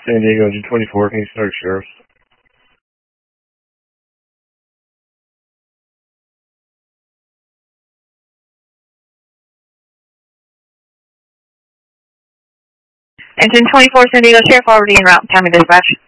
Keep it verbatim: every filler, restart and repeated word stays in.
San Diego, engine twenty-four, can you start sheriffs? Engine twenty-four, San Diego Sheriff, already en route. County dispatch.